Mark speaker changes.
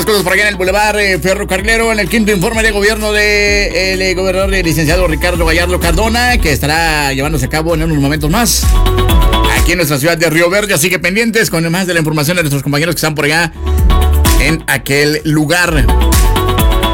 Speaker 1: cosas por allá en el Boulevard Ferrocarrilero, en el quinto informe de gobierno del gobernador licenciado Ricardo Gallardo Cardona, que estará llevándose a cabo en unos momentos más aquí en nuestra ciudad de Río Verde. Así que pendientes con más de la información de nuestros compañeros que están por allá en aquel lugar.